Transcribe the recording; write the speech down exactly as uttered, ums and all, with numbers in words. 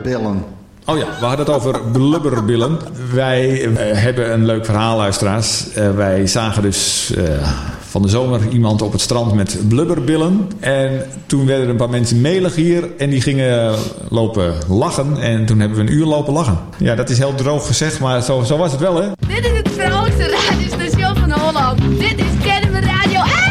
blubberbillen. Oh ja, we hadden het over blubberbillen. Wij uh, hebben een leuk verhaal, luisteraars. Uh, wij zagen dus uh, van de zomer iemand op het strand met blubberbillen. En toen werden er een paar mensen melig hier en die gingen lopen lachen. En toen hebben we een uur lopen lachen. Ja, dat is heel droog gezegd, maar zo, zo was het wel, hè? Dit is het grootste radiostation van Holland. Dit is Kennemer Radio.